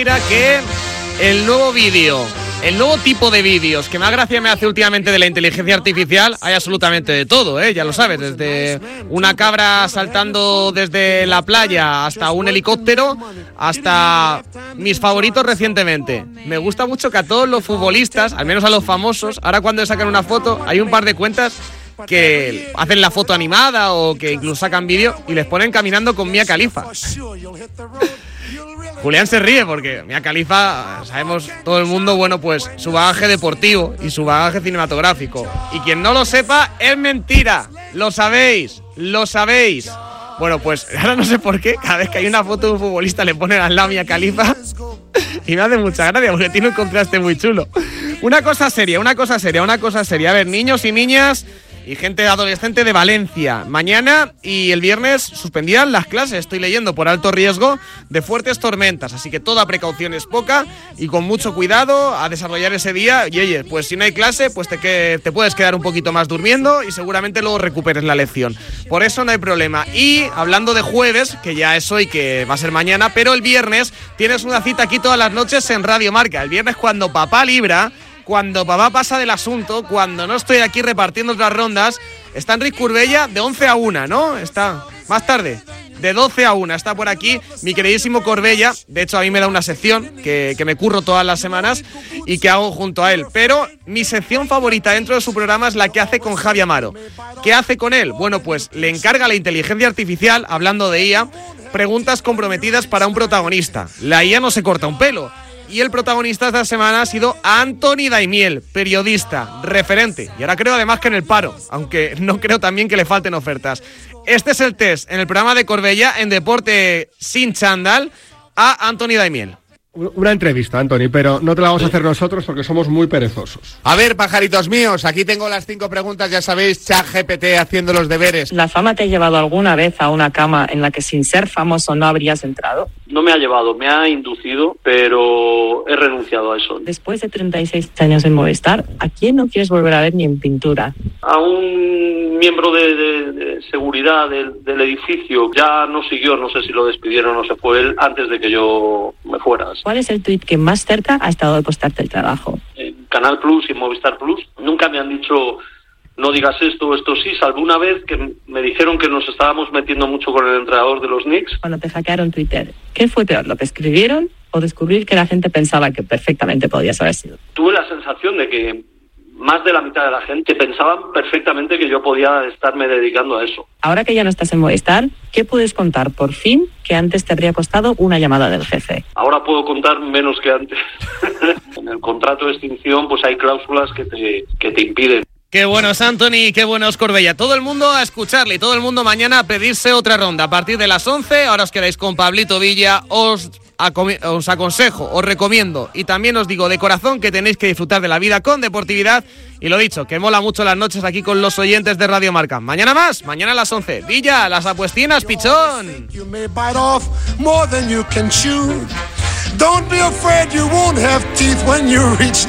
Mira que el nuevo tipo de vídeos que más gracia me hace últimamente de la inteligencia artificial, hay absolutamente de todo, ya lo sabes, desde una cabra saltando desde la playa hasta un helicóptero, hasta mis favoritos recientemente. Me gusta mucho que a todos los futbolistas, al menos a los famosos, ahora cuando sacan una foto, hay un par de cuentas que hacen la foto animada o que incluso sacan vídeo y les ponen caminando con Mia Khalifa. Julián se ríe porque Mia Khalifa, sabemos todo el mundo, bueno, pues su bagaje deportivo y su bagaje cinematográfico. Y quien no lo sepa, es mentira. Lo sabéis. Bueno, pues ahora no sé por qué, cada vez que hay una foto de un futbolista le ponen al lado Mia Khalifa y me hace mucha gracia porque tiene un contraste muy chulo. Una cosa seria. A ver, niños y niñas y gente adolescente de Valencia. Mañana y el viernes suspendían las clases, estoy leyendo, por alto riesgo de fuertes tormentas. Así que toda precaución es poca y con mucho cuidado a desarrollar ese día. Y oye, pues si no hay clase, pues te puedes quedar un poquito más durmiendo y seguramente luego recuperes la lección. Por eso no hay problema. Y hablando de jueves, que ya es hoy, que va a ser mañana, pero el viernes tienes una cita aquí todas las noches en Radio Marca. El viernes cuando papá libra, cuando papá pasa del asunto, cuando no estoy aquí repartiendo otras rondas, está Enric Corbella de 11 a 1, ¿no? Está más tarde, de 12 a 1, está por aquí mi queridísimo Corbella. De hecho, a mí me da una sección que me curro todas las semanas y que hago junto a él. Pero mi sección favorita dentro de su programa es la que hace con Javi Amaro. ¿Qué hace con él? Bueno, pues le encarga a la inteligencia artificial, hablando de IA, preguntas comprometidas para un protagonista. La IA no se corta un pelo. Y el protagonista esta semana ha sido Antoni Daimiel, periodista, referente. Y ahora creo además que en el paro, aunque no creo también que le falten ofertas. Este es el test en el programa de Corbella, en Deporte sin chándal, a Antoni Daimiel. Una entrevista, Antoni, pero no te la vamos a hacer nosotros porque somos muy perezosos. A ver, pajaritos míos, aquí tengo las 5 preguntas, ya sabéis, ChatGPT haciendo los deberes. ¿La fama te ha llevado alguna vez a una cama en la que sin ser famoso no habrías entrado? No me ha llevado, me ha inducido, pero he renunciado a eso. Después de 36 años en Movistar, ¿a quién no quieres volver a ver ni en pintura? A un miembro de seguridad del edificio, ya no siguió, no sé si lo despidieron o se fue él antes de que yo me fuera. ¿Cuál es el tuit que más cerca ha estado de costarte el trabajo? En Canal Plus y Movistar Plus nunca me han dicho no digas esto o esto sí, salvo una vez que me dijeron que nos estábamos metiendo mucho con el entrenador de los Knicks. Cuando te hackearon Twitter, ¿qué fue peor, lo que escribieron o descubrir que la gente pensaba que perfectamente podías haber sido? Tuve la sensación de que más de la mitad de la gente pensaban perfectamente que yo podía estarme dedicando a eso. Ahora que ya no estás en Movistar, ¿qué puedes contar por fin que antes te habría costado una llamada del jefe? Ahora puedo contar menos que antes. En el contrato de extinción pues hay cláusulas que te impiden. Qué bueno es Antoni, qué bueno es Corbella. Todo el mundo a escucharle y todo el mundo mañana a pedirse otra ronda. A partir de las 11, ahora os quedáis con Pablito Villa, os aconsejo, os recomiendo y también os digo de corazón que tenéis que disfrutar de la vida con deportividad y lo dicho, que mola mucho las noches aquí con los oyentes de Radio Marca. Mañana más, mañana a las 11. Villa, las apuestinas, pichón.